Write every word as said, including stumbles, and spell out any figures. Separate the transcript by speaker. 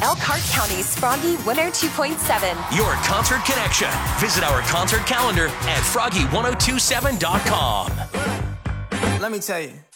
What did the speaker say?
Speaker 1: Elkhart County's Froggy one oh two point seven.
Speaker 2: Your concert connection. Visit our concert calendar at froggy ten twenty-seven dot com.
Speaker 3: Let me tell you.